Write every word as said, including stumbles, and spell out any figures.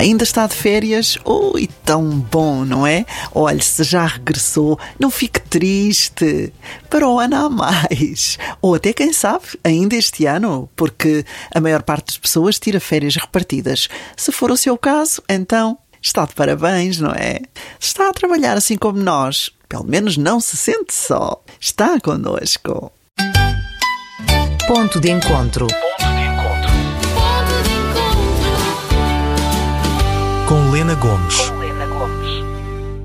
Ainda está de férias? Ui, tão bom, não é? Olhe, se já regressou, não fique triste. Para o ano há mais. Ou até, quem sabe, ainda este ano, porque a maior parte das pessoas tira férias repartidas. Se for o seu caso, então está de parabéns, não é? Se está a trabalhar assim como nós, pelo menos não se sente só. Está connosco. Ponto de encontro. Com Lena Gomes.